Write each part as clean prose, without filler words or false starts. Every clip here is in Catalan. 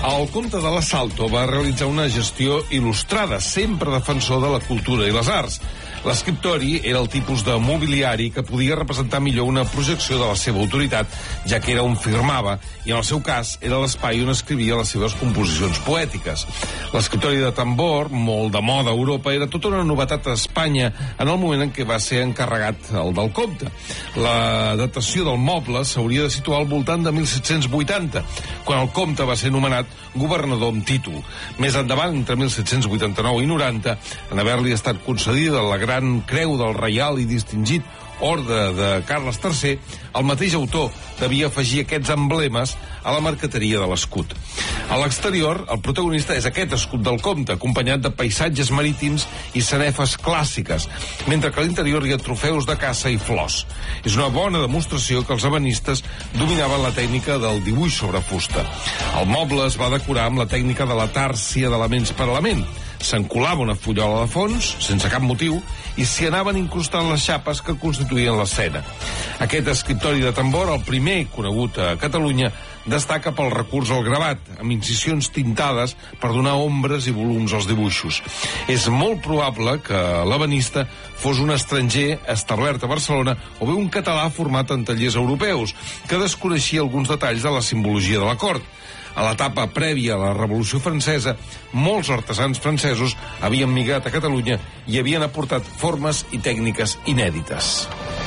El comte de l'Assalto va realitzar una gestió il·lustrada, sempre defensor de la cultura i les arts. L'escriptori era el tipus de mobiliari que podia representar millor una projecció de la seva autoritat, ja que era on firmava, i en el seu cas era l'espai on escrivia les seves composicions poètiques. L'escriptori de tambor, molt de moda a Europa, era tota una novetat a Espanya en el moment en què va ser encarregat el del comte. La datació del moble s'hauria de situar al voltant de 1780, quan el comte va ser nomenat governador amb títol. Més endavant, entre 1789 i 90, en haver-li estat concedida la gran creu del Reial i Distingit Orde de Carles III, el mateix autor devia afegir aquests emblemes a la marqueteria de l'escut. A l'exterior, el protagonista és aquest escut del comte, acompanyat de paisatges marítims i sanefes clàssiques, mentre que a l'interior hi ha trofeus de caça i flors. És una bona demostració que els ebenistes dominaven la tècnica del dibuix sobre fusta. El moble es va decorar amb la tècnica de la tàrsia d'elements per element. S'encolava una fullola de fons, sense cap motiu, i s'hi anaven incrustant les xapes que constituïen l'escena. Aquest escriptori de tambor, el primer conegut a Catalunya, destaca pel recurs al gravat, amb incisions tintades per donar ombres i volums als dibuixos. És molt probable que l'ebenista fos un estranger establert a Barcelona o bé un català format en tallers europeus, que desconeixia alguns detalls de la simbologia de la cort. A l'etapa prèvia a la Revolució Francesa, molts artesans francesos havien migrat a Catalunya i havien aportat formes i tècniques inèdites.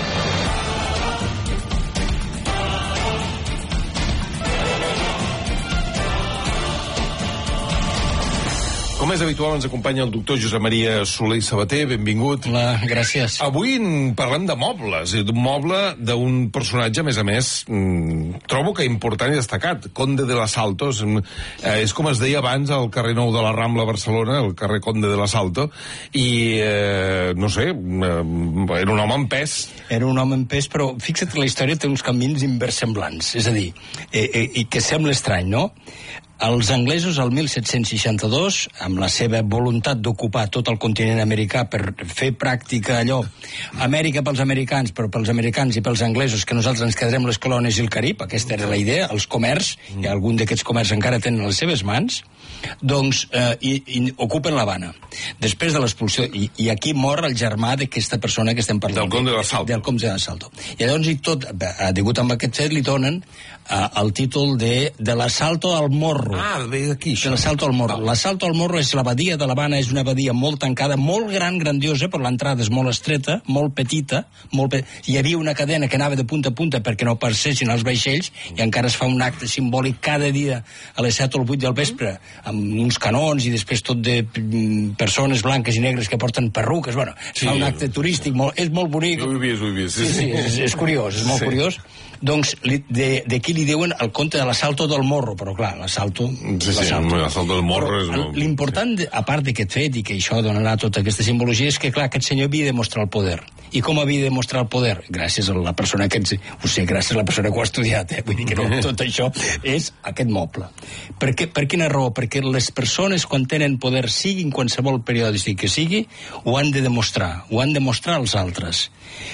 Com és habitual, ens acompanya el doctor Josep Maria Soler i Sabater. Benvingut. Hola, gràcies. Avui parlem de mobles, d'un moble d'un personatge, a més, trobo que important i destacat, Conde de l'Assalto. És com es deia abans al carrer Nou de la Rambla a Barcelona, el carrer Conde de l'Assalto, i, no sé, era un home en pes. Era un home en pes, però fixa't que la història té uns camins inversemblants, és a dir, i que sembla estrany, no? Els anglesos, el 1762, amb la seva voluntat d'ocupar tot el continent americà per fer pràctica allò, Amèrica pels americans, però pels americans i pels anglesos, que nosaltres ens quedarem les colònies i el Carib, aquesta era la idea, els comerç, i algun d'aquests comerç encara tenen les seves mans, doncs, i ocupen l'Havana. Després de l'expulsió, i aquí mor el germà d'aquesta persona que estem parlant. Del Conde de l'Assalto. Del Conde de l'Assalto. I llavors, i tot, degut amb aquest fet, li donen el títol de l'Assalto al Morro. Ah, ve d'aquí, això. De l'Assalto al Morro. L'Assalto al Morro és l'abadia de l'Havana, és una abadia molt tancada, molt gran, grandiosa, però l'entrada és molt estreta, molt petita, hi havia una cadena que anava de punta a punta perquè no passessin els vaixells, i encara es fa un acte simbòlic cada dia a les 7 o 8 del vespre, amb uns canons i després tot de persones blanques i negres que porten perruques, bueno, es fa un acte turístic, és molt bonic. Ho he vist. Sí, és curiós, és molt curiós. Doncs d'aquí li diuen el conte de l'Assalto del Morro, però clar, l'Assalto... l'Assalto del Morro és... L'important, a part d'aquest fet, i que això donarà tota aquesta simbologia, és que, clar, aquest senyor havia de mostrar el poder. I com havia de mostrar el poder? Gràcies a la persona que gràcies a la persona que ho ha estudiat, vull dir que no, tot això és aquest moble. Per quina raó? Perquè les persones, quan tenen poder, siguin qualsevol periòdic que sigui, ho han de demostrar als altres.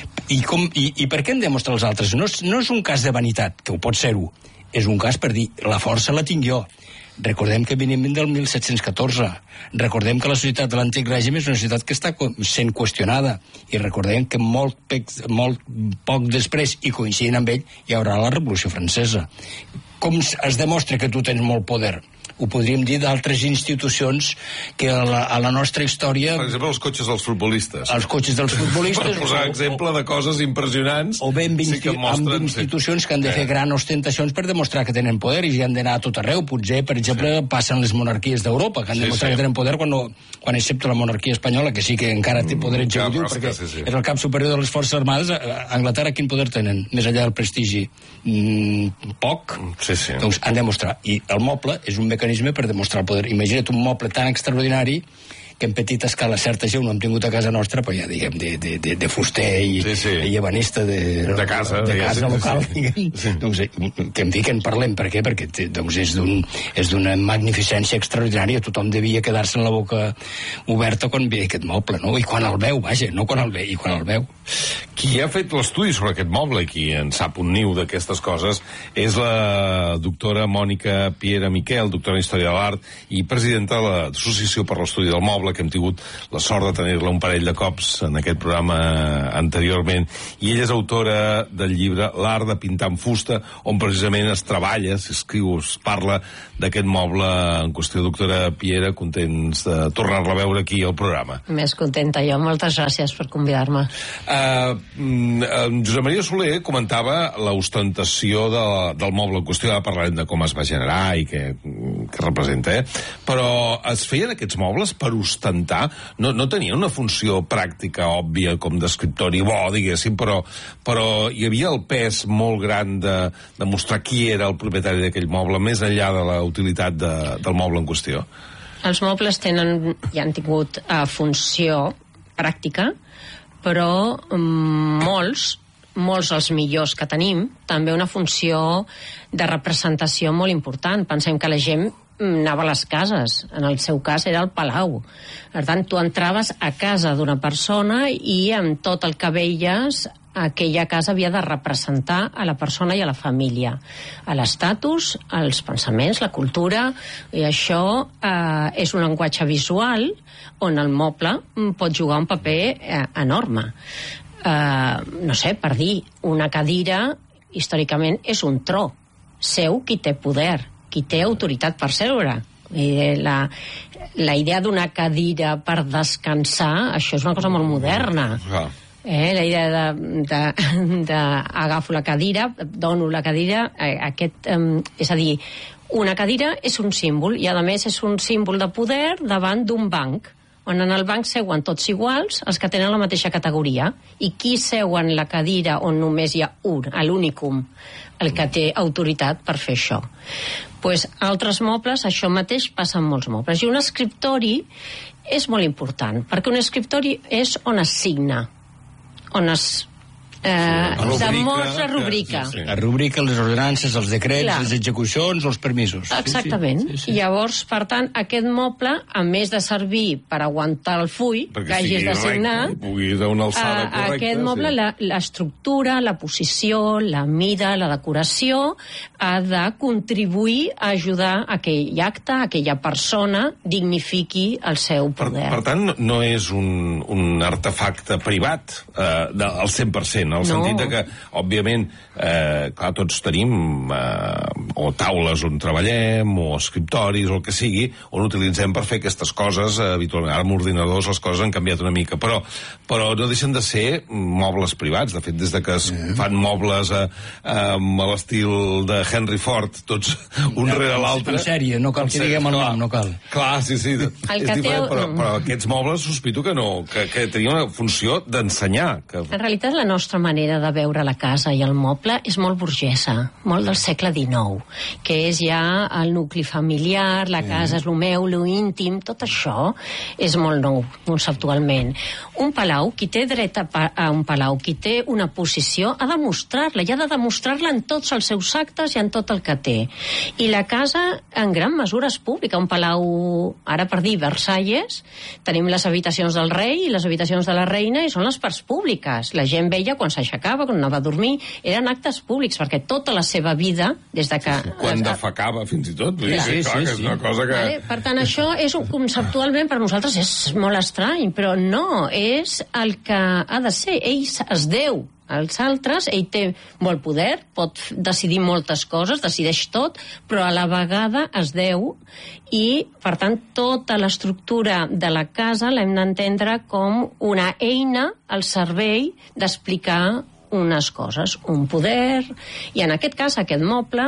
I per què han de demostrar als altres? No és un cas de vanitat, que ho pot ser-ho, és un cas per dir, la força la tinc jo. Recordem que venim del 1714, recordem que la societat de l'antic règim és una societat que està sent qüestionada, i recordem que molt poc després, i coincidint amb ell, hi haurà la Revolució Francesa. Com es demostra que tu tens molt poder? Ho podríem dir d'altres institucions que a la nostra història... Per exemple, els cotxes dels futbolistes. Els cotxes dels futbolistes... Per posar exemple de coses impressionants... O bé amb institucions que han de fer gran ostentacions per demostrar que tenen poder i han d'anar a tot arreu. Potser, per exemple, passen les monarquies d'Europa, que han demostrat que tenen poder quan excepte la monarquia espanyola, que sí que encara té poder executiu, perquè és el cap superior de les forces armades. A Anglaterra quin poder tenen? Més enllà del prestigi? Poc. Doncs han de demostrar. I el moble és un mecanisme per demostrar el poder. Imagina't un moble tan extraordinari que en petita escala certa gent no hem tingut a casa nostra, però ja diguem de fuster i ebanista de casa local, doncs que en fi que en parlem. Per què? Perquè doncs és d'una magnificència extraordinària. Tothom devia quedar-se amb la boca oberta quan veia aquest moble, no? I quan el veu, vaja, no quan el ve, i quan el veu. Qui ha fet l'estudi sobre aquest moble i qui en sap un niu d'aquestes coses és la doctora Mònica Piera Miquel, doctora en Història de l'Art i presidenta de l'Associació per l'Estudi del Moble, que hem tingut la sort de tenir-la un parell de cops en aquest programa anteriorment. I ella és autora del llibre L'art de pintar amb fusta, on precisament es treballa, s'escriu, es parla d'aquest moble en qüestió. Doctora Piera, contents de tornar-la a veure aquí al programa. Més contenta jo, moltes gràcies per convidar-me. Josep Maria Soler comentava l'ostentació del moble en qüestió. Ara parlarem de com es va generar i què representa, però es feien aquests mobles per ostentar, no tenien una funció pràctica òbvia com d'escriptori bo, diguéssim, però hi havia el pes molt gran de mostrar qui era el propietari d'aquell moble, més enllà de la utilitat del moble en qüestió. Els mobles ja han tingut funció pràctica, però molts els millors que tenim, també una funció de representació molt important. Pensem que la gent anava a les cases, en el seu cas era el palau. Per tant, tu entraves a casa d'una persona i amb tot el que veies aquella casa havia de representar a la persona i a la família, a l'estatus, als pensaments, la cultura, i això és un llenguatge visual on el moble pot jugar un paper enorme. No sé, per dir, una cadira històricament és un tro seu qui té poder, qui té autoritat per seure. La idea d'una cadira per descansar, això és una cosa molt moderna. La idea d'agafo la cadira, dono la cadira, és a dir, una cadira és un símbol i a més és un símbol de poder davant d'un banc, on en el banc seuen tots iguals els que tenen la mateixa categoria, i qui seu en la cadira on només hi ha un, l'únicum, el que té autoritat per fer això. Pues altres mobles, això mateix passa amb molts mobles. I un escriptori és molt important, perquè un escriptori és on es signa, on es demostra, rubrica. Es rubrica les ordenances, els decrets, les execucions, els permisos. Exactament. Sí. Llavors, per tant, aquest moble, a més de servir per aguantar el full que hagis de signar, aquest moble, l'estructura, la posició, la mida, la decoració, ha de contribuir a ajudar a aquell acte, a aquella persona dignifiqui el seu poder. Per tant, no és un artefacte privat al 100%, en el sentit que, òbviament, clar, tots tenim o taules on treballem, o escriptoris, o el que sigui, on utilitzem per fer aquestes coses, habitualment. Ara amb ordinadors les coses han canviat una mica, però no deixen de ser mobles privats. De fet, des que es fan mobles a l'estil de Henry Ford, tots un rere l'altre. En sèrie, no cal que diguem el nom, no cal. Clar, sí, és diferent, però aquests mobles sospito que no, que tenien una funció d'ensenyar. En realitat, la nostra manera de veure la casa i el moble és molt burgesa, molt del segle XIX, que és ja el nucli familiar, la casa és lo meu, lo íntim, tot això és molt nou, conceptualment. Un palau, qui té dret a un palau, qui té una posició, ha de mostrar-la, i ha de demostrar-la en tots els seus actes i en tot el que té. I la casa, en gran mesura, és pública. Un palau, ara per dir Versalles, tenim les habitacions del rei i les habitacions de la reina, i són les parts públiques. La gent veia quan s'aixecava, quan anava a dormir, eren actes públics, perquè tota la seva vida, des de que... Quan defecava, fins i tot. És una cosa que... Per tant, això és conceptualment per nosaltres és molt estrany, però no, és el que ha de ser. Ell es deu als altres, ell té molt poder, pot decidir moltes coses, decideix tot, però a la vegada es deu, i, per tant, tota l'estructura de la casa l'hem d'entendre com una eina al servei d'explicar unes coses, un poder, i en aquest cas, aquest moble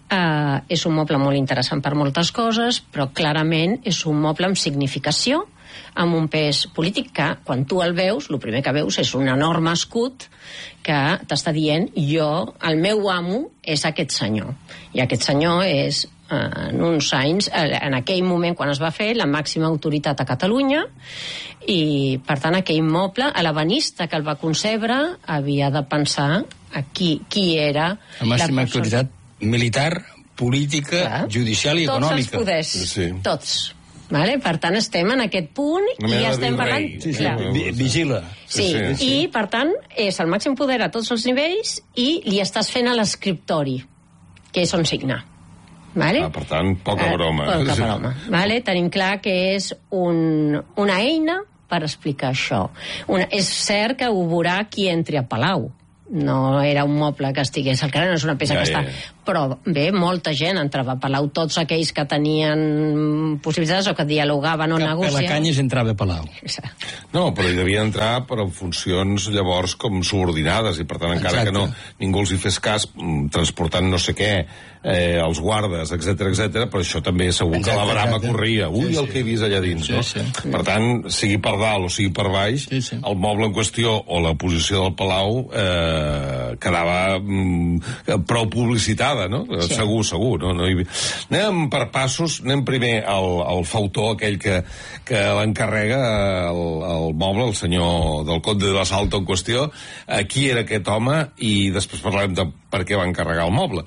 és un moble molt interessant per moltes coses, però clarament és un moble amb significació, amb un pes polític que, quan tu el veus, el primer que veus és un enorme escut que t'està dient el meu amo és aquest senyor. I aquest senyor és, en uns anys, en aquell moment quan es va fer, la màxima autoritat a Catalunya, i, per tant, aquell immoble, l'ebenista que el va concebre havia de pensar a qui era la màxima autoritat militar, política, judicial i econòmica. Tots els poders, tots. Vale? Per tant, estem en aquest punt i ja estem parlant... Vigila. Sí, i, per tant, és el màxim poder a tots els nivells i li estàs fent a l'escriptori, que és on signar. Vale? Per tant, poca broma. Poca broma. Vale? Tenim clar que és una eina per explicar això. És cert que ho veurà qui entri a Palau. No era un moble que estigués al carrer, no és una peça que està... Però bé, molta gent entrava a Palau, tots aquells que tenien possibilitats o que dialogaven o negociaven. Pelacanyes entrava a Palau. No, però hi devia entrar per funcions llavors com subordinades, i per tant encara que ningú els hi fes cas, transportant no sé què, els guardes, etc, però això també segur que la brama corria. Ui, el que he vist allà dins, no? Per tant, sigui per dalt o sigui per baix, el moble en qüestió o la posició del Palau quedava prou publicitada, no? Segur. No? Anem per passos, anem primer al fautor, aquell que l'encarrega el moble, el senyor del Conde de l'Assalto en qüestió, qui era aquest home, i després parlarem de per què va encarregar el moble.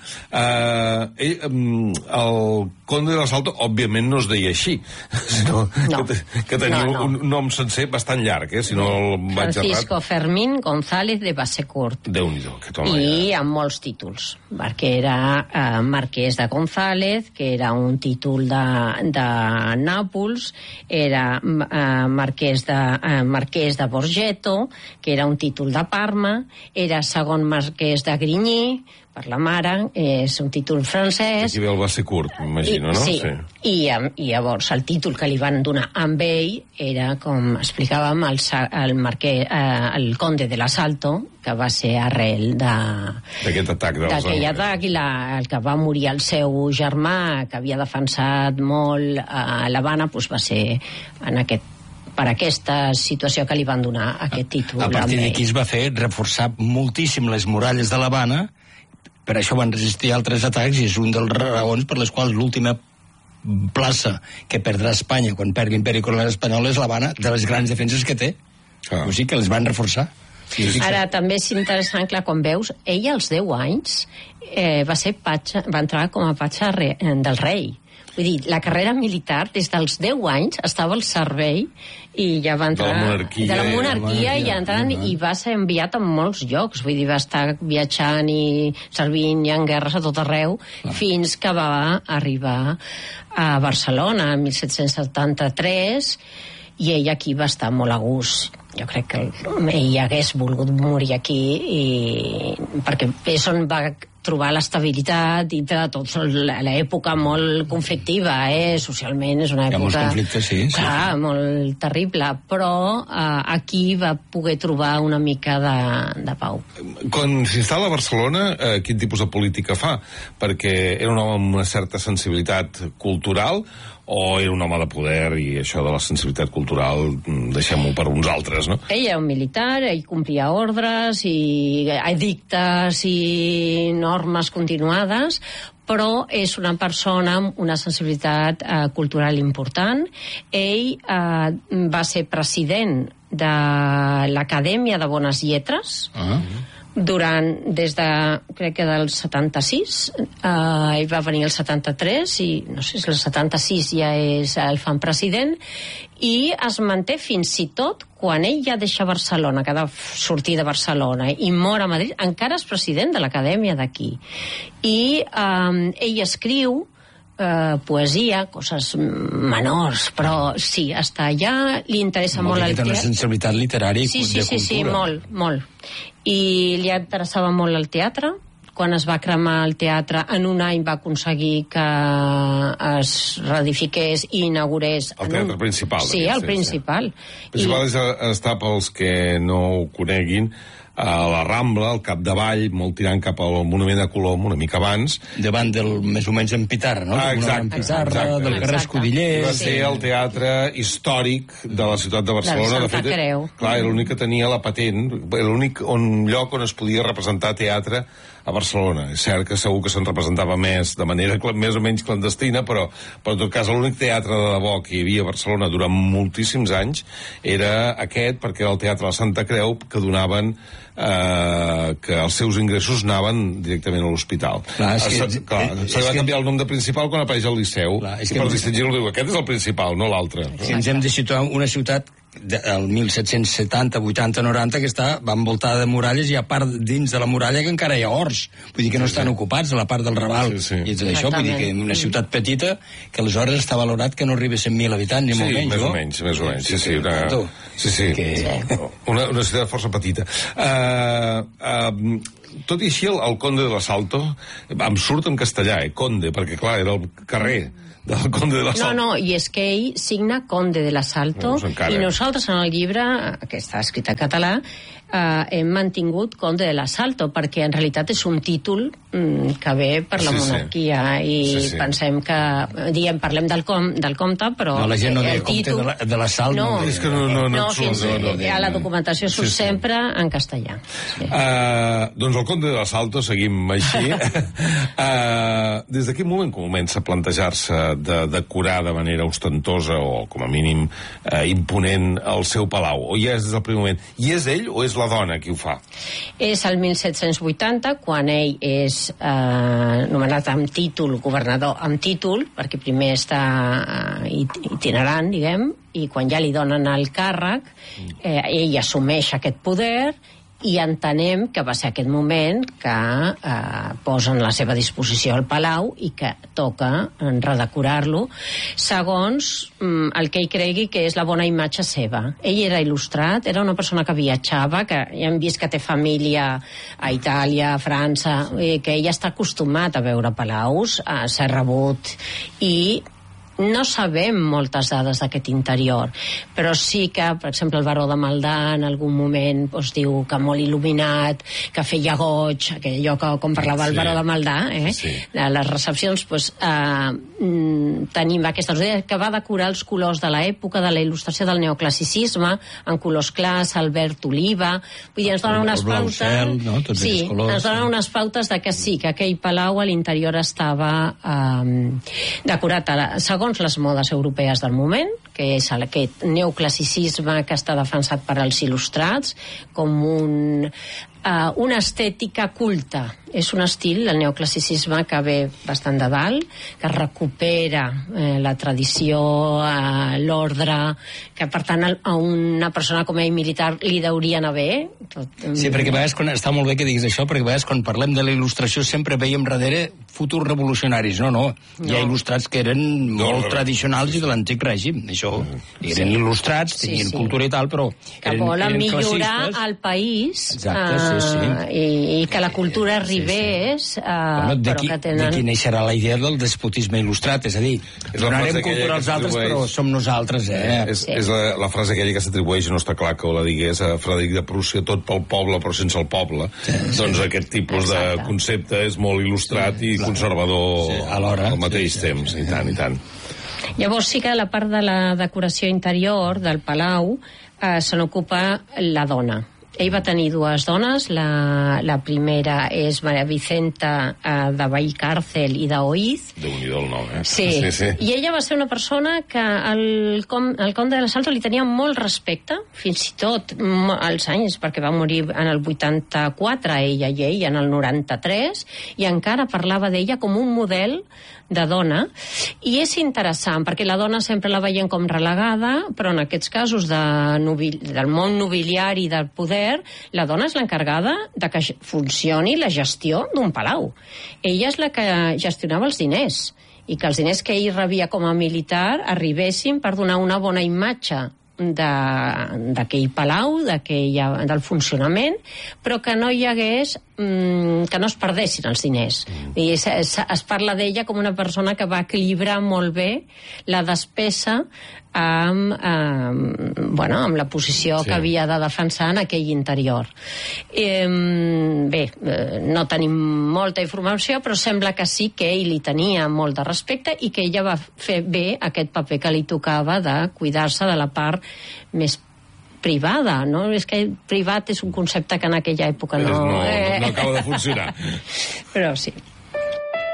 El Conde de l'Assalto, òbviament, no es deia així, sinó que tenia un nom sencer bastant llarg, si no el vaig errat. Francisco Fermín González de Bassecourt. Déu-n'hi-do, aquest home. I amb molts títols, perquè era marquès de González, que era un títol de Nàpols, era marquès de Borgetto, que era un títol de Parma, era segon marquès de Grigny, per la mare, és un títol francès. Aquí ve el Bassecourt, m'imagino, no? Sí. I llavors el títol que li van donar amb ell era, com explicàvem, el Conde de l'Assalto, que va ser arrel d'aquest atac d'aquell atac, i el que va morir el seu germà, que havia defensat molt a l'Havana, doncs va ser per aquesta situació que li van donar aquest títol. A partir d'aquí es va fer reforçar moltíssim les muralles de l'Havana. Per això van resistir altres atacs, i és un dels raons per les quals l'última plaça que perdrà Espanya quan perdi l'imperi colonial espanyol és l'Havana, de les grans defenses que té. O sigui que les van reforçar. Ara, també és interessant, clar, quan veus, ell als 10 anys va entrar com a patge del rei. Vull dir, la carrera militar, des dels 10 anys, estava al servei i ja va entrar... De la monarquia i entrant, i va ser enviat a molts llocs. Vull dir, va estar viatjant i servint i en guerres a tot arreu, fins que va arribar a Barcelona, en 1773, i ell aquí va estar molt a gust. Jo crec que ell hagués volgut morir aquí, perquè és on va trobar l'estabilitat dintre de tota l'època molt conflictiva, socialment és una època... Hi ha molts conflictes, sí. Clar, molt terrible, però aquí va poder trobar una mica de pau. Quan s'instal·la a Barcelona, quin tipus de política fa? Perquè era un home amb una certa sensibilitat cultural, o era un home de poder i això de la sensibilitat cultural deixem-ho per uns altres, no? Ell era un militar, ell complia ordres i edictes i normes continuades, però és una persona amb una sensibilitat cultural important. Ell va ser president de l'Acadèmia de Bones Lletres, des de, crec que del 76, ell va venir el 73, i no sé si el 76 ja el fan president, i es manté fins i tot quan ell ja deixa Barcelona, que ha de sortir de Barcelona i mor a Madrid, encara és president de l'Acadèmia d'aquí. I ell escriu poesia, coses menors, però sí, està allà, li interessa molt el teatre. Una sensibilitat literària i de cultura. Sí, molt. I li interessava molt el teatre. Quan es va cremar el teatre, en un any va aconseguir que es reedifiqués i inaugurés... El teatre principal. Sí, el principal. El principal està, pels que no ho coneguin, a la Rambla, al capdavall, molt tirant cap al Monument de Colom, una mica abans. Davant del, més o menys, en Pitarra, no? Exacte. Del carrer Escudellers. Va ser el teatre històric de la ciutat de Barcelona. De Santa Creu. Clar, era l'únic que tenia la patent, l'únic lloc on es podia representar teatre a Barcelona. És cert que segur que se'n representava més de manera més o menys clandestina, però en tot cas l'únic teatre de debò que hi havia a Barcelona durant moltíssims anys era aquest, perquè era el Teatre de la Santa Creu, que donaven que els seus ingressos anaven directament a l'hospital. Se va canviar el nom de principal quan apareix al Liceu, i per distingir-lo diu, aquest és el principal, no l'altre. Si ens hem de situar una ciutat el 1770, 80, 90, que va envoltada de muralles, i a part dins de la muralla que encara hi ha horts, vull dir que no estan ocupats a la part del Raval i tot això, vull dir que una ciutat petita que aleshores està valorat que no arriba a 100.000 habitants, ni molt menys, no? Més o menys, una ciutat força petita. Tot i així, el Conde de l'Asalto em surt en castellà, Conde, perquè clar, era el carrer del Conde de l'Asalto. No, i és que ell signa Conde de l'Asalto, i nosaltres en el llibre, que està escrit en català, hem mantingut Conde de l'Asalto, perquè en realitat és un títol que ve per la monarquia, i pensem que, parlem del comte, però no, la gent no diu Comte de l'Assalt. No, és que no a la documentació surt sempre en castellà. Doncs el Conde de l'Asalto, seguim així. Des de quin moment comença a plantejar-se de decorar de manera ostentosa o com a mínim imponent el seu palau? O ja és des del primer moment? I és ell o és la dona qui ho fa? És el 1780, quan ell és nomenat amb títol, governador amb títol, perquè primer està itinerant, diguem, i quan ja li donen el càrrec, ell assumeix aquest poder, i entenem que va ser aquest moment que posen a la seva disposició el Palau i que toca redecorar-lo segons el que ell cregui que és la bona imatge seva. Ell era il·lustrat, era una persona que viatjava, que ja hem vist que té família a Itàlia, a França, que ell està acostumat a veure palaus, a ser rebut, i no sabem moltes dades d'aquest interior, però sí que, per exemple, el baró de Maldà en algun moment diu que molt il·luminat, que feia goig, allò que com parlava el baró de Maldà, a les recepcions, tenim aquesta idea que va decorar els colors de l'època de la il·lustració del neoclassicisme, en colors clars, el verd oliva, vull dir, ens donen unes pautes, ens donen unes pautes de que sí, que aquell palau a l'interior estava decorat segons les modes europees del moment, que és aquest neoclassicisme que està defensat per als il·lustrats com una estètica culta. És un estil, el neoclassicisme, que ve bastant de dalt, que recupera la tradició, l'ordre, que per tant a una persona com ell militar li deuria anar bé. Sí, perquè a vegades, està molt bé que diguis això, perquè a vegades quan parlem de la il·lustració sempre veiem darrere futurs revolucionaris. No. Hi ha il·lustrats que eren molt tradicionals i de l'antic règim. Això, eren il·lustrats, tenien cultura i tal, però que volen millorar el país. Exacte, i que la cultura arribés, però que tenen... D'aquí neixerà la idea del despotisme il·lustrat, és a dir, donarem cultura als altres, però som nosaltres, És la frase aquella que s'atribueix, no està clar que ho la digués, a Frederic de Prússia, tot pel poble però sense el poble. Doncs aquest tipus de concepte és molt il·lustrat i conservador al mateix temps, i tant. Llavors sí que la part de la decoració interior del palau se n'ocupa la dona. Ell va tenir dues dones, la primera és Maria Vicenta de Vallcàrcel i d'Oiz. Déu-n'hi-do el nom, Sí, i ella va ser una persona que el comte de l'Asalto li tenia molt respecte, fins i tot als anys, perquè va morir en el 84, ella i ell, en el 93, i encara parlava d'ella com un model de dona, i és interessant perquè la dona sempre la veiem com relegada, però en aquests casos del món nobiliari del poder, la dona és l'encarregada de que funcioni la gestió d'un palau. Ella és la que gestionava els diners, i que els diners que ell rebia com a militar arribessin per donar una bona imatge d'aquell palau, del funcionament, però que no hi hagués que no es perdessin els diners. I es parla d'ella com una persona que va equilibrar molt bé la despesa amb la posició que havia de defensar en aquell interior. No tenim molta informació, però sembla que sí que ell li tenia molt de respecte i que ella va fer bé aquest paper que li tocava de cuidar-se de la part més privada, no? És que privat és un concepte que en aquella època no acaba de funcionar. Però sí.